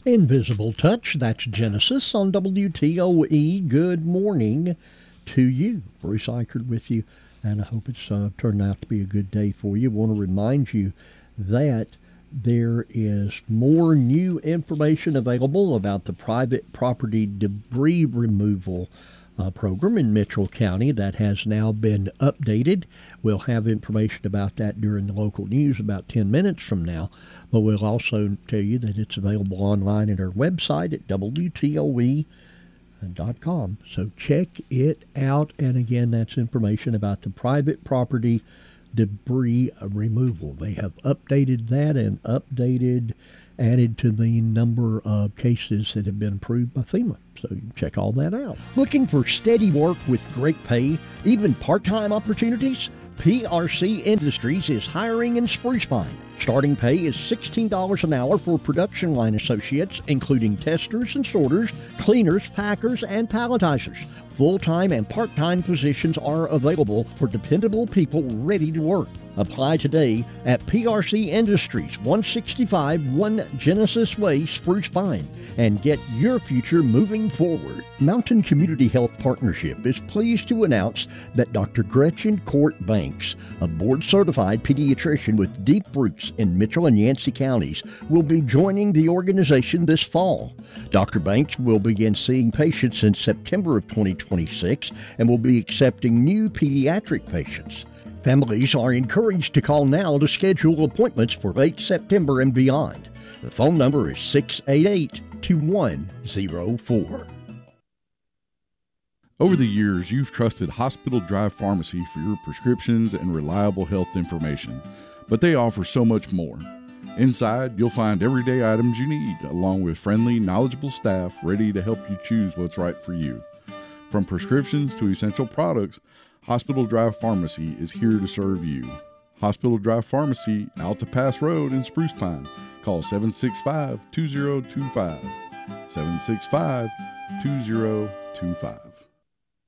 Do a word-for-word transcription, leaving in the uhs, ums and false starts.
Invisible Touch, that's Genesis on W T O E. Good morning to you. Bruce Eichert with you, and I hope it's uh, turned out to be a good day for you. I want to remind you that there is more new information available about the private property debris removal uh, program in Mitchell County that has now been updated. We'll have information about that during the local news about ten minutes from now, but we'll also tell you that it's available online at our website at W T O E dot com. So check it out. And again, that's information about the private property debris removal. They have updated that and updated, added to the number of cases that have been approved by FEMA. So you can check all that out. Looking for steady work with great pay, even part-time opportunities? P R C Industries is hiring in Spruce Pine. Starting pay is sixteen dollars an hour for production line associates, including testers and sorters, cleaners, packers, and palletizers. Full-time and part-time positions are available for dependable people ready to work. Apply today at P R C Industries, one sixty-five one Genesis Way, Spruce Pine, and get your future moving forward. Mountain Community Health Partnership is pleased to announce that Doctor Gretchen Court Banks, a board-certified pediatrician with deep roots in Mitchell and Yancey counties, will be joining the organization this fall. Doctor Banks will begin seeing patients in September of twenty twenty-six and will be accepting new pediatric patients. Families are encouraged to call now to schedule appointments for late September and beyond. The phone number is six eight eight, two one zero four. Over the years, you've trusted Hospital Drive Pharmacy for your prescriptions and reliable health information, but they offer so much more. Inside, you'll find everyday items you need, along with friendly, knowledgeable staff ready to help you choose what's right for you. From prescriptions to essential products, Hospital Drive Pharmacy is here to serve you. Hospital Drive Pharmacy, Alta Pass Road in Spruce Pine. Call seven six five, two zero two five. seven six five, two zero two five.